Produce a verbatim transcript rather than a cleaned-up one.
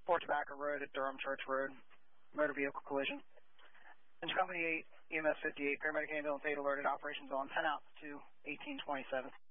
Fort Tobacco Road at Durham Church Road, motor vehicle collision. Engine Company eight, E M S fifty-eight, paramedic ambulance eight alerted, operations on, ten out to eighteen twenty-seven.